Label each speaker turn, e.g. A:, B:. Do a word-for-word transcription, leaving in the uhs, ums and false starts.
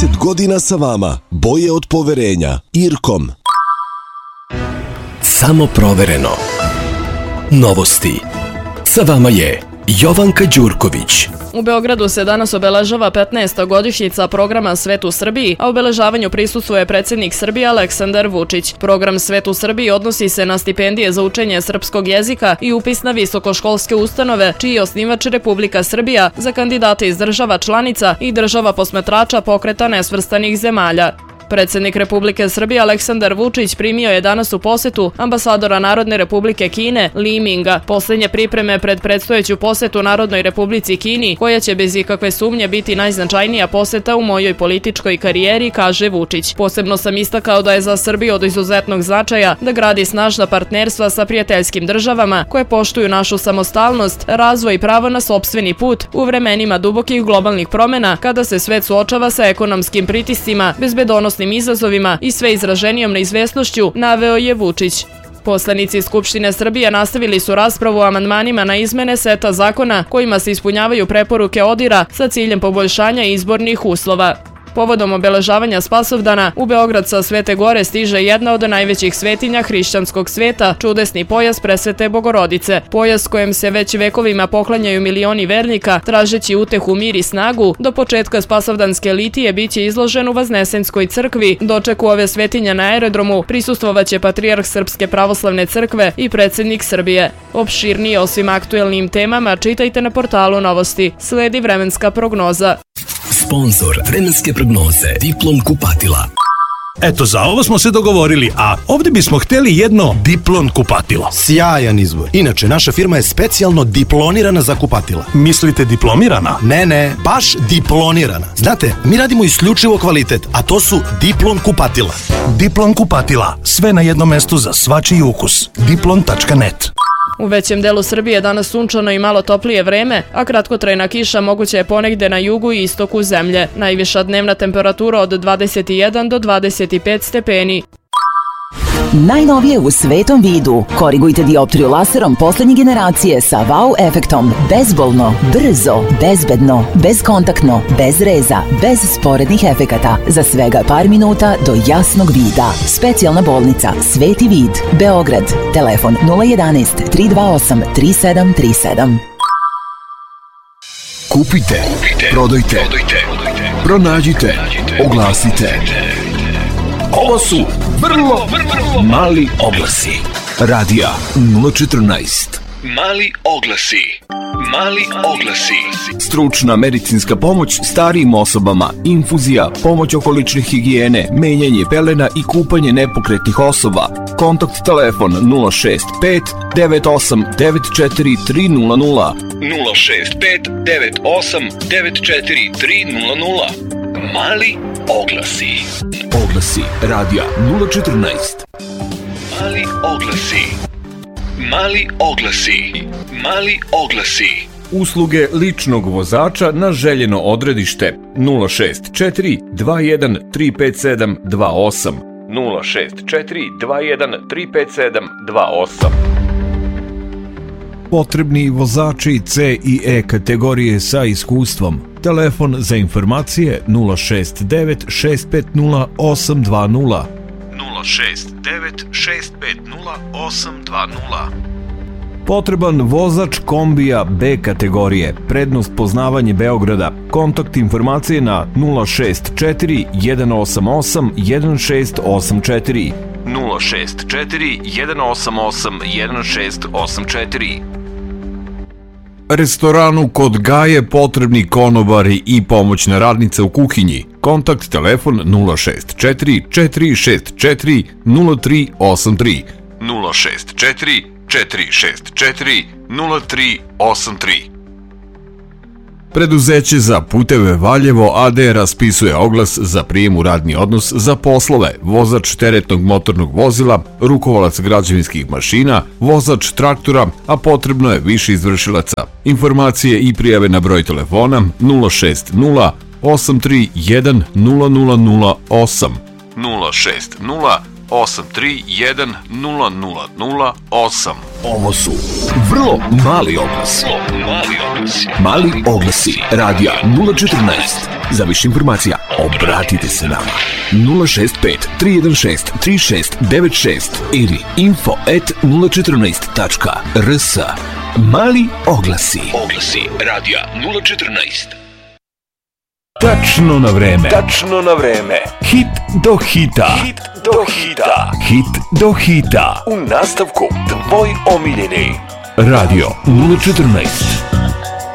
A: trideset godina sa vama. Boje od poverenja. Irkom.
B: Samo provereno. Novosti. Sa vama je Jovanka Đurković.
C: U Beogradu se danas obeležava petnaesta godišnjica programa Svet u Srbiji, a obeležavanju prisustvuje predsjednik Srbije Aleksandar Vučić. Program Svet u Srbiji odnosi se na stipendije za učenje srpskog jezika i upis na visokoškolske ustanove, čiji je osnivač Republika Srbija, za kandidate iz država članica i država posmatrača Pokreta nesvrstanih zemalja. Predsjednik Republike Srbije Aleksandar Vučić primio je danas u posetu ambasadora Narodne Republike Kine Li Minga. Posljednje pripreme pred predstojeću posetu Narodnoj Republici Kini, koja će bez ikakve sumnje biti najznačajnija poseta u mojoj političkoj karijeri, kaže Vučić. Posebno sam istakao da je za Srbiju od izuzetnog značaja da gradi snažna partnerstva sa prijateljskim državama koje poštuju našu samostalnost, razvoj i pravo na sopstveni put u vremenima dubokih globalnih promjena, kada se svet suočava sa ekonomskim pritiscima, bezbedonosnim izazovima i sve izraženijom neizvesnošću, naveo je Vučić. Poslanici Skupštine Srbije nastavili su raspravu o amandmanima na izmene seta zakona kojima se ispunjavaju preporuke ODIR-a sa ciljem poboljšanja izbornih uslova. Povodom obeležavanja Spasovdana, u Beograd sa Svete Gore stiže jedna od najvećih svetinja hrišćanskog sveta, čudesni pojas Presvete Bogorodice. Pojas kojem se već vekovima poklanjaju milioni vernika, tražeći utehu, mir i snagu, do početka Spasovdanske litije biće izložen u Vaznesenskoj crkvi. Dočeku ove svetinja na aerodromu prisustvovaće patrijarh Srpske pravoslavne crkve i predsjednik Srbije. Opširnije o svim aktuelnim temama čitajte na portalu Novosti. Sledi vremenska prognoza.
B: Sponzor vremenske prognoze Diplom kupatila.
D: Eto, za ovo smo se dogovorili, a ovdje bismo htjeli jedno Diplom kupatilo.
E: Sjajan izbor. Inače, naša firma je specijalno diplonirana za kupatila.
D: Mislite diplomirana?
E: Ne, ne, baš diplonirana. Znate, mi radimo isključivo kvalitet, a to su Diplom kupatila.
D: Diplom kupatila. Sve na jednom mestu za svačiji ukus. diplom tačka net.
C: U većem delu Srbije danas sunčano i malo toplije vreme, a kratkotrajna kiša moguća je ponegde na jugu i istoku zemlje. Najviša dnevna temperatura od dvadeset jedan do dvadeset pet stepeni.
F: Najnovije u svetom vidu. Korigujte dioptriju laserom poslednje generacije sa wow efektom. Bezbolno, brzo, bezbedno, bezkontaktno, bez reza, bez sporednih efekata. Za svega par minuta do jasnog vida. Specijalna bolnica Sveti vid, Beograd. Telefon nula jedanaest tri dva osam tri sedam tri sedam.
A: Kupite, prodajte, pronađite, oglasite. Ovo su vrlo, vrlo mali oglasi. Radija nula četrnaest. Mali oglasi. Mali oglasi. Stručna medicinska pomoć starijim osobama, infuzija, pomoć oko lične higijene, menjanje pelena i kupanje nepokretnih osoba. Kontakt telefon nula šest pet devet osam devet četiri tri nula nula. nula šest pet devet osam devet četiri tri nula nula. Mali oglasi. Oglasi radija nula četrnaest. Mali oglasi. Mali oglasi. Mali oglasi.
G: Usluge ličnog vozača na željeno odredište nula šest četiri dva jedan tri pet sedam dva osam. nula šest četiri dva jedan tri pet sedam dva osam.
H: Potrebni vozači C i E kategorije sa iskustvom. Telefon za informacije nula šest devet šest pet nula osam dva nula.
D: nula šest devet šest pet nula osam dva nula.
H: Potreban vozač kombija B kategorije, prednost poznavanje Beograda. Kontakt informacije na nula šest četiri jedan osam osam jedan šest osam četiri.
G: nula šest četiri jedan osam osam jedan šest osam četiri.
H: Restoranu kod Gaje potrebni konobari i pomoćna radnica u kuhinji. Kontakt telefon nula šest četiri četiri šest četiri nula tri osam tri.
G: nula šest četiri četiri šest četiri nula tri osam tri.
H: Preduzeće za puteve Valjevo A D raspisuje oglas za prijem u radni odnos za poslove vozač teretnog motornog vozila, rukovalac građevinskih mašina, vozač traktora, a potrebno je više izvršilaca. Informacije i prijave na broj telefona nula šest nula osam tri jedan nula nula nula osam.
G: nula šest nula
H: osam tri jedan nula nula nula osam.
A: Ovo su vrlo mali oglasi. Mali oglasi. Mali oglasi. Radija nula četrnaest. Za više informacija obratite se nama. nula šest pet tri jedan šest tri šest devet šest ili info at nula četrnaest tačka r s. Mali oglasi. Oglasi. Radija nula četrnaest.
B: Tačno na vreme. Tačno na vreme. Hit do hita. Hit do hita. Hit do hita. U nastavku tvoj omiljeni. Radio nula četrnaest.